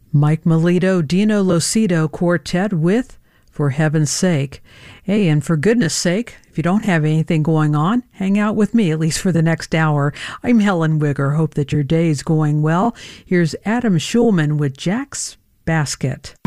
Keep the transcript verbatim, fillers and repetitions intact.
Mike Melito, Dino Locido Quartet with For Heaven's Sake. Hey, and for goodness sake, if you don't have anything going on, hang out with me, at least for the next hour. I'm Helen Wigger. Hope that your day is going well. Here's Adam Schulman with Jack's Basket.